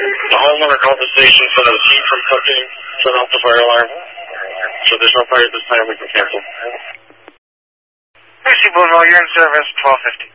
The homeowner called the station for the heat from cooking, turned off the fire alarm. So there's no fire this time, we can cancel. Mercy Boulevard, you're in service, 1250.